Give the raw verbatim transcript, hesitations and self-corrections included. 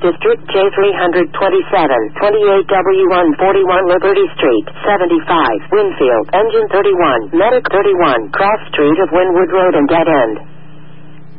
District, J three twenty-seven, twenty-eight W one forty-one Liberty Street, seventy-five, Winfield, Engine thirty-one, Medic thirty-one, Cross Street of Wynwood Road and Dead End.